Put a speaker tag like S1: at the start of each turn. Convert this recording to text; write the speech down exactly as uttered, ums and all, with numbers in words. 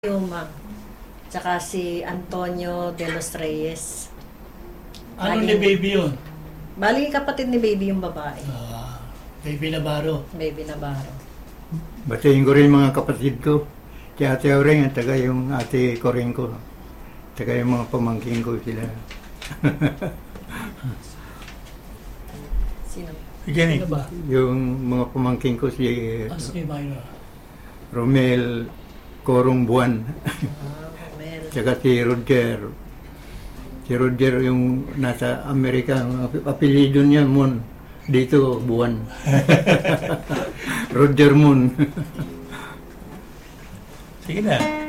S1: Yuma, tsaka si Antonio de los Reyes.
S2: Ano ni
S1: Laging-
S2: baby yun?
S1: Bali, kapatid ni baby yung babae.
S2: Ah, baby Navarro.
S1: Baby Navarro.
S3: Batiin ko rin mga kapatid ko. Si Ate Aureng at taga yung ate Coring ko. Taga yung mga pamangkin ko sila.
S1: Sino?
S2: Sino ba?
S3: Yung mga pamangkin ko si
S2: Asli Minor.
S3: Romel Corong Buwan.
S1: Ah, Mel.
S3: Tsaka si Roger. Si Roger yung nasa Amerika. Ang apelido niya, Moon. Dito, Buwan. Roger Moon.
S2: Sige na.